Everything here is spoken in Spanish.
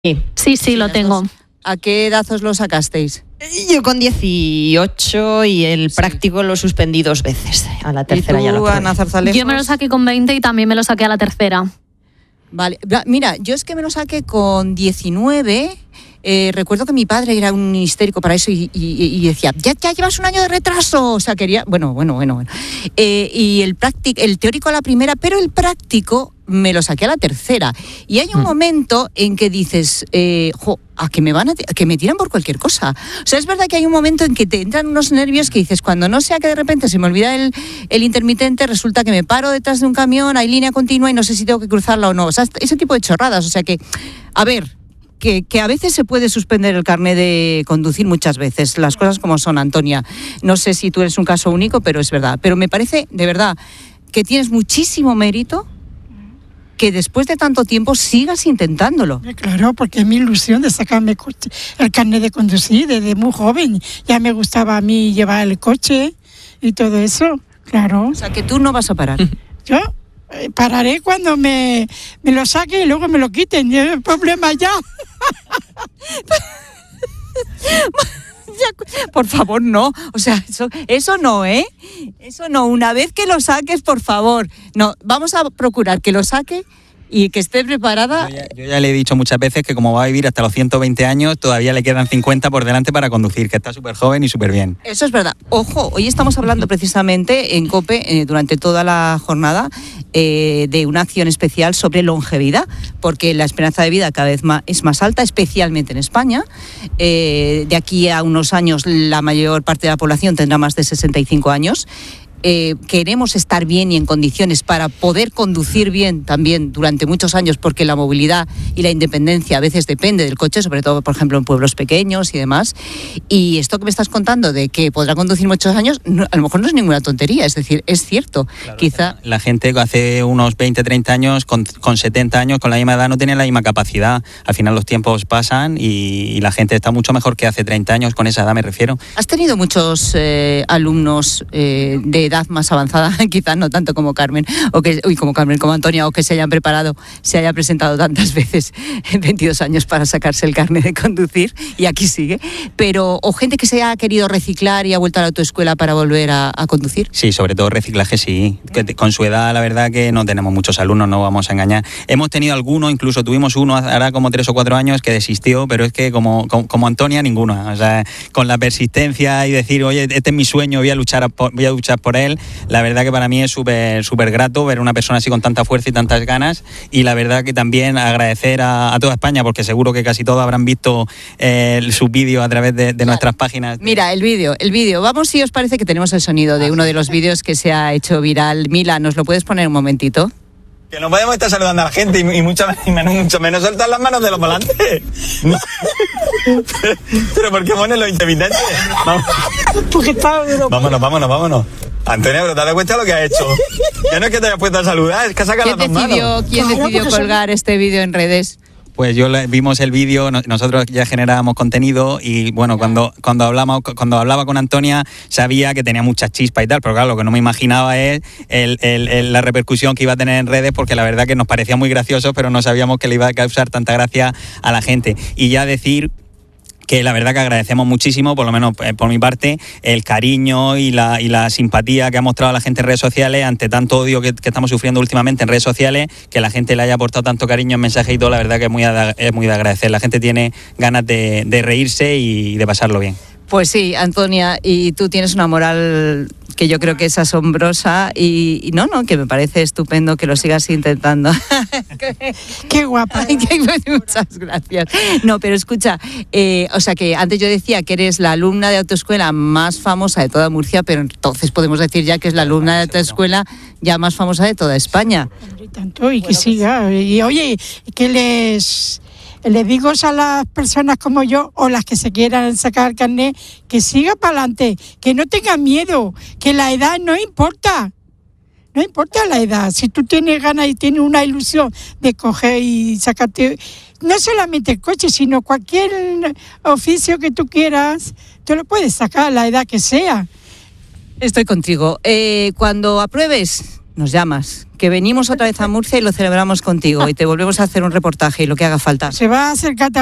Sí, lo tengo. ¿A qué edad os lo sacasteis? Yo con 18 y el práctico lo suspendí 2 veces. A la tercera ¿Y tú, ya lo probé. Ana Zarzalejos? Yo me lo saqué con 20 y también me lo saqué a la tercera. Vale, mira, yo es que me lo saqué con 19. Recuerdo que mi padre era un histérico para eso y decía, ya llevas un año de retraso. O sea, quería... Bueno. Y el teórico a la primera, pero el práctico me lo saqué a la tercera. Y hay un momento en que dices, a que me tiran por cualquier cosa. O sea, es verdad que hay un momento en que te entran unos nervios que dices, cuando no sea que de repente se me olvida el intermitente, resulta que me paro detrás de un camión, hay línea continua y no sé si tengo que cruzarla o no. O sea, ese tipo de chorradas. O sea que, a ver... Que a veces se puede suspender el carnet de conducir, muchas veces, las cosas como son, Antonia. No sé si tú eres un caso único, pero es verdad. Pero me parece, de verdad, que tienes muchísimo mérito que después de tanto tiempo sigas intentándolo. Claro, porque es mi ilusión de sacarme el carnet de conducir desde muy joven. Ya me gustaba a mí llevar el coche y todo eso, claro. O sea, que tú no vas a parar. Yo pararé cuando me lo saquen y luego me lo quiten. El problema ya. Por favor, no. O sea, eso no, ¿eh? Eso no. Una vez que lo saques, por favor. No, vamos a procurar que lo saque y que esté preparada. Yo ya le he dicho muchas veces que como va a vivir hasta los 120 años, todavía le quedan 50 por delante para conducir, que está súper joven y súper bien. Eso es verdad. Ojo, hoy estamos hablando precisamente en COPE, durante toda la jornada, de una acción especial sobre longevidad, porque la esperanza de vida cada vez es más alta, especialmente en España. De aquí a unos años la mayor parte de la población tendrá más de 65 años. Queremos estar bien y en condiciones para poder conducir bien también durante muchos años, porque la movilidad y la independencia a veces depende del coche, sobre todo, por ejemplo, en pueblos pequeños y demás. Y esto que me estás contando de que podrá conducir muchos años, a lo mejor no es ninguna tontería, es decir, es cierto. Claro, quizá la gente hace unos 20, 30 años, con 70 años, con la misma edad, no tenía la misma capacidad. Al final los tiempos pasan y la gente está mucho mejor que hace 30 años, con esa edad me refiero. ¿Has tenido muchos alumnos de edad más avanzada, quizás no tanto como Carmen, como Antonia, o que se hayan preparado, se haya presentado tantas veces en 22 años para sacarse el carnet de conducir y aquí sigue, o gente que se ha querido reciclar y ha vuelto a la autoescuela para volver a conducir? Sí, sobre todo reciclaje, sí. Con su edad, la verdad que no tenemos muchos alumnos, no vamos a engañar. Hemos tenido algunos, incluso tuvimos uno hará como 3 o 4 años que desistió, pero es que como Antonia, ninguno. O sea, con la persistencia y decir, oye, este es mi sueño, voy a luchar por él. La verdad que para mí es súper grato ver una persona así con tanta fuerza y tantas ganas, y la verdad que también agradecer a toda España, porque seguro que casi todos habrán visto sus vídeos a través de nuestras páginas. Mira, el vídeo. Vamos, si os parece que tenemos el sonido de uno de los vídeos que se ha hecho viral. Mila, ¿nos lo puedes poner un momentito? Que no podemos estar saludando a la gente y mucho menos soltar las manos de los volantes. Pero ¿por qué pones lo intermitente? Vámonos. Antonio, pero dale cuenta de lo que ha hecho. Ya no es que te hayas puesto a saludar, es que ha sacado las manos. ¿Quién decidió colgar este vídeo en redes? Pues vimos el vídeo, nosotros ya generábamos contenido y bueno, cuando hablaba con Antonia sabía que tenía mucha chispa y tal, pero claro, lo que no me imaginaba es la repercusión que iba a tener en redes, porque la verdad que nos parecía muy gracioso, pero no sabíamos que le iba a causar tanta gracia a la gente. Y ya decir que la verdad que agradecemos muchísimo, por lo menos por mi parte, el cariño y la simpatía que ha mostrado la gente en redes sociales ante tanto odio que estamos sufriendo últimamente en redes sociales, que la gente le haya aportado tanto cariño en mensajes y todo, la verdad que es muy de agradecer. La gente tiene ganas de reírse y de pasarlo bien. Pues sí, Antonia, y tú tienes una moral que yo creo que es asombrosa y que me parece estupendo que lo sigas intentando. Qué guapa. Muchas gracias. No, pero escucha, o sea que antes yo decía que eres la alumna de autoescuela más famosa de toda Murcia, pero entonces podemos decir ya que es la alumna de autoescuela ya más famosa de toda España. Y que siga. Y oye, que les digo a las personas como yo o las que se quieran sacar el carnet, que siga para adelante, que no tengan miedo, que la edad no importa. No importa la edad, si tú tienes ganas y tienes una ilusión de coger y sacarte, no solamente el coche, sino cualquier oficio que tú quieras, te lo puedes sacar a la edad que sea. Estoy contigo. Cuando apruebes, nos llamas. Que venimos otra vez a Murcia y lo celebramos contigo y te volvemos a hacer un reportaje y lo que haga falta. Se va a acercar